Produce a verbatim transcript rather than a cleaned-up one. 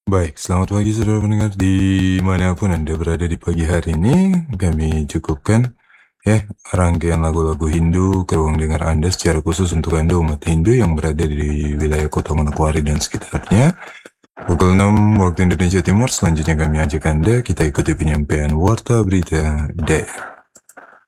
Baik, selamat pagi saudara pendengar dimanapun Anda berada di pagi hari ini. Kami cukupkan ya rangkaian lagu-lagu Hindu ke ruang dengar Anda secara khusus untuk Anda umat Hindu yang berada di wilayah Kota Manokwari dan sekitarnya. Pukul enam waktu Indonesia Timur, selanjutnya kami ajak Anda kita ikuti penyampaian Warta Berita Daerah.